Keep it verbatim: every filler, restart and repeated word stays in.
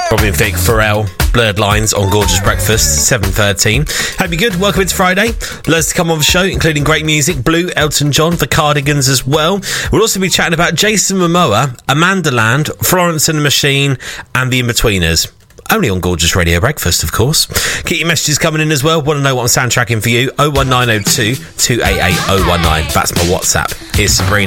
Robin Thicke, Pharrell, Blurred Lines on Gorgeous Breakfast, seven thirteen. Hope you're good. Welcome, it's Friday. Loads to come on the show, including great music, Blue, Elton John, The Cardigans as well. We'll also be chatting about Jason Momoa, Amanda Land, Florence and the Machine, and The Inbetweeners. Only on Gorgeous Radio Breakfast, of course. Keep your messages coming in as well. Want to know what I'm soundtracking for you? oh one nine oh two, two eight eight oh one nine. That's my WhatsApp. Here's Sabrina.